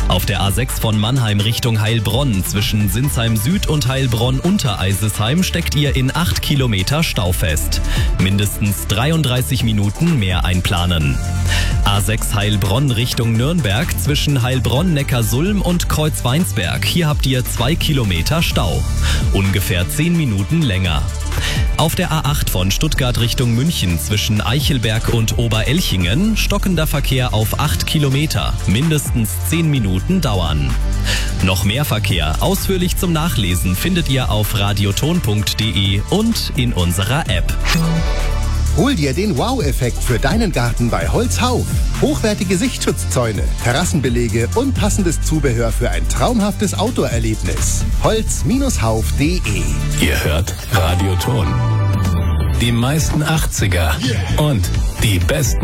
Auf der A6 von Mannheim Richtung Heilbronn zwischen Sinsheim Süd und Heilbronn Untereisesheim steckt ihr in 8 Kilometer Stau fest. Mindestens 33 Minuten mehr einplanen. A6 Heilbronn Richtung Nürnberg zwischen Heilbronn-Neckarsulm und Kreuzweinsberg. Hier habt ihr 2 Kilometer Stau. Ungefähr 10 Minuten länger. Auf der A8 von Stuttgart Richtung München zwischen Eichelberg und Oberelchingen stockender Verkehr auf 8 Kilometer. Mindestens 10 Minuten dauern. Noch mehr Verkehr ausführlich zum Nachlesen findet ihr auf radioton.de und in unserer App. Hol dir den Wow-Effekt für deinen Garten bei Holzhau. Hochwertige Sichtschutzzäune, Terrassenbelege und passendes Zubehör für ein traumhaftes Outdoor-Erlebnis. Holz-hauf.de. Ihr hört Radioton. Die meisten 80er und die besten